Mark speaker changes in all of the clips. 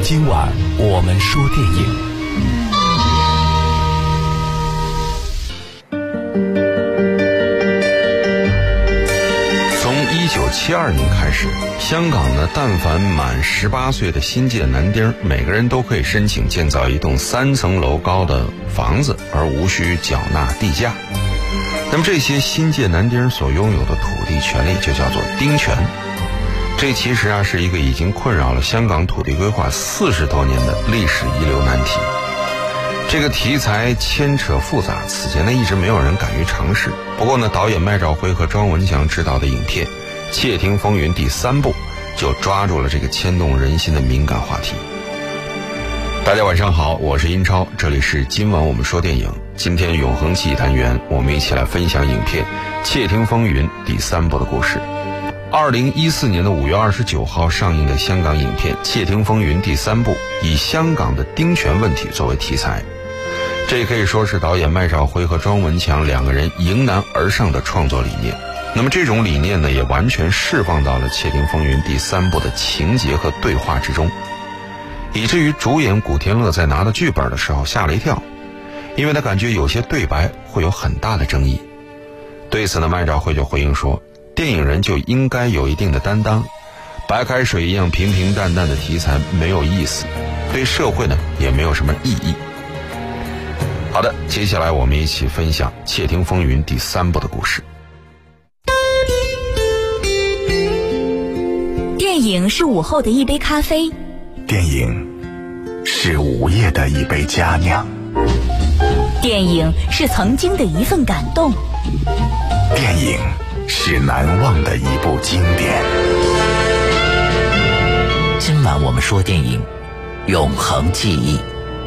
Speaker 1: 今晚我们说电影。
Speaker 2: 从1972年开始，香港呢，但凡满18岁的新界男丁，每个人都可以申请建造一栋3层楼高的房子，而无需缴纳地价。那么这些新界男丁所拥有的土地权利就叫做丁权。这其实是一个已经困扰了香港土地规划40多年的历史遗留难题。这个题材牵扯复杂，此前呢一直没有人敢于尝试。不过呢，导演麦兆辉和庄文强执导的影片《窃听风云》第3部就抓住了这个牵动人心的敏感话题。大家晚上好，我是英超，这里是今晚我们说电影。今天永恒记忆单元，我们一起来分享影片《窃听风云》第3部的故事。2014年的5月29号上映的香港影片《窃听风云》第3部，以香港的丁权问题作为题材。这可以说是导演麦兆辉和庄文强两个人迎难而上的创作理念。那么这种理念呢，也完全释放到了《窃听风云》第3部的情节和对话之中，以至于主演古天乐在拿到剧本的时候吓了一跳，因为他感觉有些对白会有很大的争议。对此呢，麦兆辉就回应说，电影人就应该有一定的担当，白开水一样平平淡淡的题材没有意思，对社会呢也没有什么意义。好的，接下来我们一起分享《窃听风云》第3部的故事。
Speaker 3: 电影是午后的一杯咖啡，
Speaker 4: 电影是午夜的一杯佳酿，
Speaker 3: 电影是曾经的一份感动，
Speaker 4: 电影是难忘的一部经典。
Speaker 1: 今晚我们说电影，永恒记忆。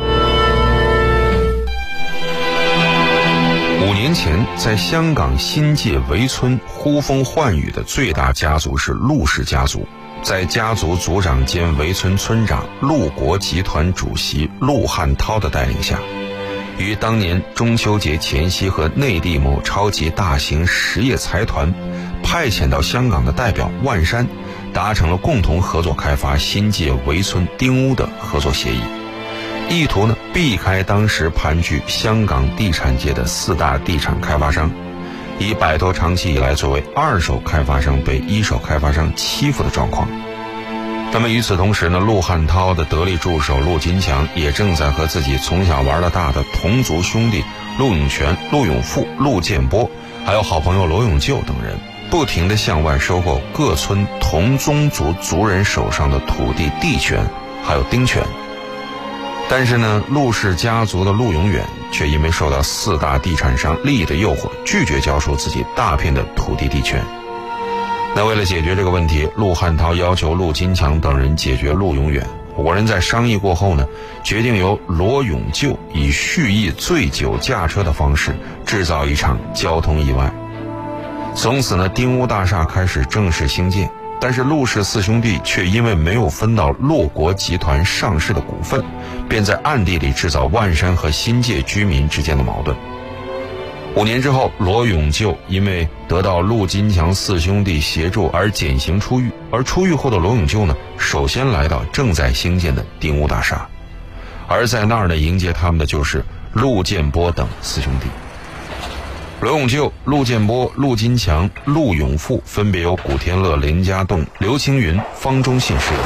Speaker 2: 5年前，在香港新界围村呼风唤雨的最大家族是陆氏家族。在家族族长兼围村村长陆国集团主席陆汉涛的带领下，于当年中秋节前夕和内地某超级大型实业财团派遣到香港的代表万山达成了共同合作开发新界围村丁屋的合作协议，意图呢避开当时盘踞香港地产界的4大地产开发商，以摆脱长期以来作为2手开发商被1手开发商欺负的状况。那么与此同时呢，陆汉涛的得力助手陆金强也正在和自己从小玩到大的同族兄弟陆永全、陆永富、陆建波，还有好朋友罗永旧等人，不停地向外收购各村同宗族族人手上的土地地权还有丁权。但是呢，陆氏家族的陆永远却因为受到4大地产商利益的诱惑，拒绝交出自己大片的土地地权。那为了解决这个问题，陆汉涛要求陆金强等人解决陆永远。5人在商议过后呢，决定由罗永旧以蓄意醉酒驾车的方式制造一场交通意外。从此呢，丁屋大厦开始正式兴建。但是陆氏4兄弟却因为没有分到陆国集团上市的股份，便在暗地里制造万山和新界居民之间的矛盾。5年之后，罗永旧因为得到陆金强4兄弟协助而减刑出狱，而出狱后的罗永旧呢，首先来到正在兴建的丁屋大厦，而在那儿呢，迎接他们的就是陆建波等4兄弟。罗永旧、陆建波、陆金强、陆永富分别由古天乐、林家栋、刘青云、方中信饰演。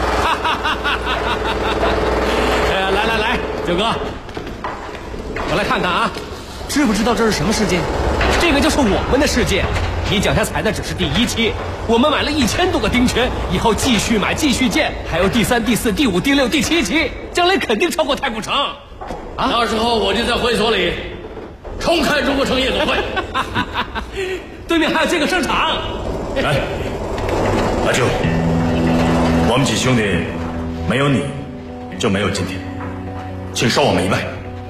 Speaker 5: 来，九哥，我来看看啊，知不知道这是什么事件？这个就是我们的事件。你脚下踩的只是第1期，我们买了1000多个丁权，以后继续买继续建，还有第3、第4、第5、第6、第7期，将来肯定超过太古城。啊，
Speaker 6: 到时候我就在会所里重开中国城夜总会。
Speaker 5: 对面还有这个商场。
Speaker 7: 来，阿舅，我们几兄弟没有你就没有今天，请收我们一拜。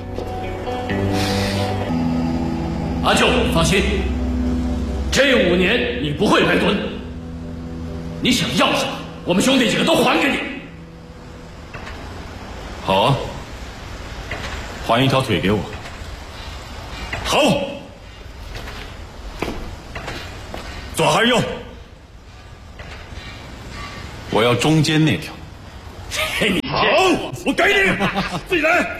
Speaker 6: 阿舅，放心，这5年你不会白蹲，你想要什么，我们兄弟几个都还给你。
Speaker 7: 好啊，还一条腿给我。好，左还是右？我要中间那条。
Speaker 6: 你
Speaker 7: 好。 我给你，自己来。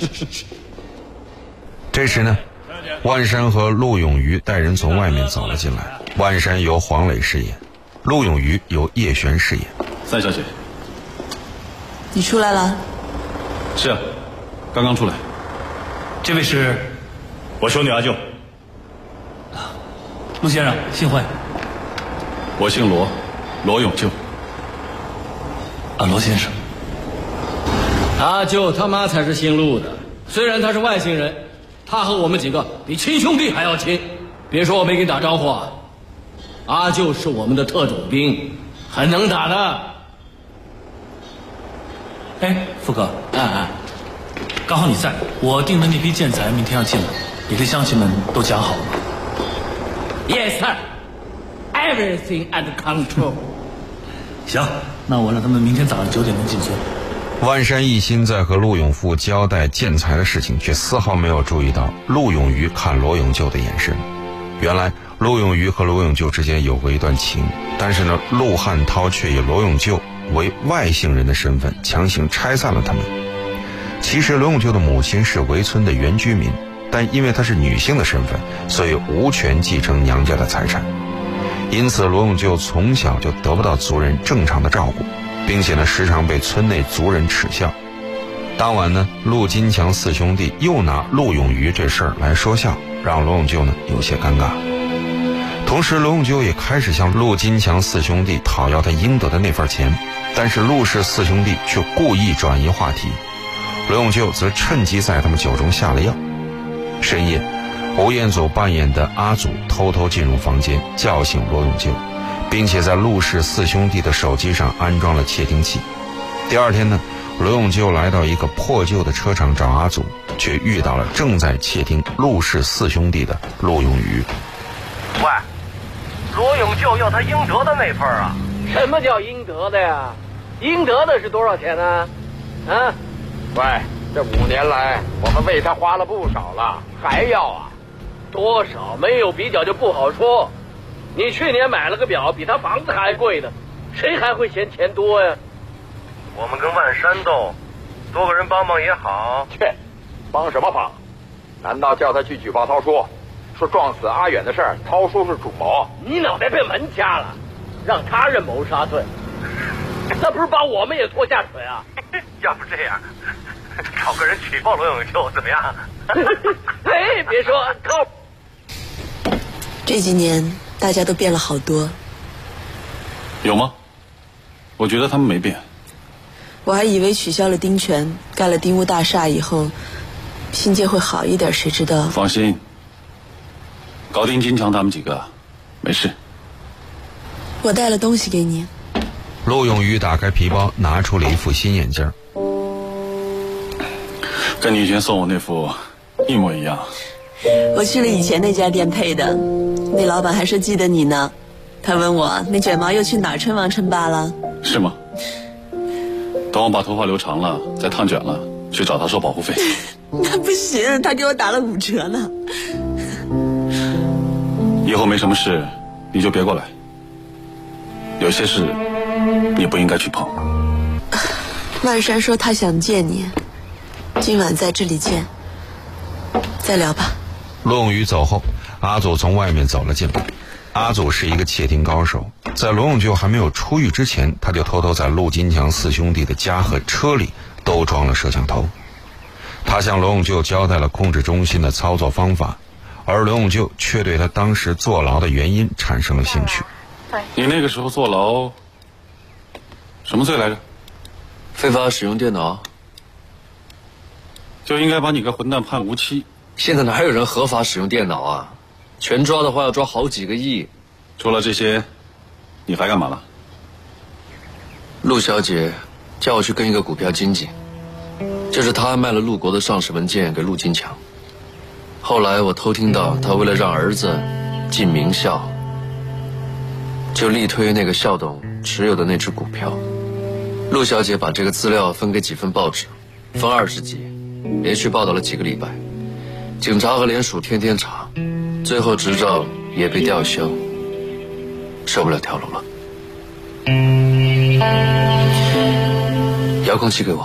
Speaker 2: 这时呢，万山和陆永瑜带人从外面走了进来。万山由黄磊饰演，陆永瑜由叶璇饰演。
Speaker 7: 三小姐，
Speaker 8: 你出来了？
Speaker 7: 是啊，刚刚出来。这位是我兄弟阿舅。
Speaker 6: 陆先生，幸会。
Speaker 7: 我姓罗，罗永舅。
Speaker 6: 啊，罗先生。
Speaker 5: 阿舅他妈才是姓陆的，虽然他是外星人，他和我们几个比亲兄弟还要亲。别说我没给你打招呼啊，阿舅是我们的特种兵，很能打的。
Speaker 6: 哎，富哥，刚好你在，我订的那批建材明天要进了，你跟乡亲们都讲好了吗？
Speaker 5: Yes, sir. Everything under control.
Speaker 6: 行，那我让他们明天早上9点钟进村。
Speaker 2: 万山一心在和陆永富交代建材的事情，却丝毫没有注意到陆永瑜看罗永舅的眼神。原来陆永瑜和罗永舅之间有过一段情，但是呢，陆汉涛却以罗永舅为外姓人的身份强行拆散了他们。其实罗永舅的母亲是围村的原居民，但因为她是女性的身份，所以无权继承娘家的财产。因此罗永舅从小就得不到族人正常的照顾，并且呢，时常被村内族人耻笑。当晚呢，陆金强四兄弟又拿陆永瑜这事儿来说笑，让罗永舅呢有些尴尬。同时罗永舅也开始向陆金强四兄弟讨要他应得的那份钱，但是陆氏四兄弟却故意转移话题，罗永舅则趁机在他们酒中下了药。深夜，吴彦祖扮演的阿祖偷偷进入房间，叫醒罗永舅，并且在陆氏四兄弟的手机上安装了窃听器。第二天呢，罗永舅来到一个破旧的车厂找阿祖，却遇到了正在窃听陆氏四兄弟的陆永瑜。
Speaker 9: 喂，罗永舅要他应得的那份啊！
Speaker 5: 什么叫应得的呀？应得的是多少钱呢？啊？
Speaker 9: 喂，这5年来我们为他花了不少了，还要啊？
Speaker 5: 多少没有比较就不好说。你去年买了个表，比他房子还贵呢，谁还会嫌钱多呀？
Speaker 9: 我们跟万山斗，多个人帮帮也好。切，帮什么帮？难道叫他去举报涛叔，说撞死阿远的事儿，涛叔是主谋？
Speaker 5: 你脑袋被门掐了，让他认谋杀罪，那不是把我们也拖下水啊？
Speaker 9: 要不这样，找个人举报罗永舅怎么样？
Speaker 5: 哎，别说靠。
Speaker 8: 这几年大家都变了好多。
Speaker 7: 有吗？我觉得他们没变。
Speaker 8: 我还以为取消了丁权，盖了丁屋大厦以后，新界会好一点，谁知道？
Speaker 7: 放心，搞定金强他们几个，没事。
Speaker 8: 我带了东西给你。
Speaker 2: 陆永瑜打开皮包，拿出了一副新眼镜，
Speaker 7: 跟你以前送我那副一模一样。
Speaker 8: 我去了以前那家店配的，那老板还说记得你呢。他问我那卷毛又去哪儿称王称霸了？
Speaker 7: 是吗？等我把头发留长了，再烫卷了，去找他收保护费。
Speaker 8: 那不行，他给我打了5折呢。
Speaker 7: 以后没什么事，你就别过来。有些事你不应该去碰。
Speaker 8: 万山说他想见你，今晚在这里见，再聊吧。
Speaker 2: 陆永瑜走后，阿祖从外面走了进来。阿祖是一个窃听高手，在罗永舅还没有出狱之前，他就偷偷在陆金强四兄弟的家和车里都装了摄像头。他向罗永舅交代了控制中心的操作方法，而罗永舅却对他当时坐牢的原因产生了兴趣。
Speaker 7: 你那个时候坐牢什么罪来着？
Speaker 10: 非法使用电脑。
Speaker 7: 就应该把你个混蛋判无期。
Speaker 10: 现在哪有人合法使用电脑啊？全抓的话要抓好几个亿。
Speaker 7: 除了这些，你还干嘛了？
Speaker 10: 陆小姐叫我去跟一个股票经纪，就是她卖了陆国的上市文件给陆金强。后来我偷听到她为了让儿子进名校，就力推那个校董持有的那只股票。陆小姐把这个资料分给几份报纸，分20集，连续报道了几个礼拜。警察和联署天天查，最后执照也被吊销，受不了跳楼了。遥控器给我。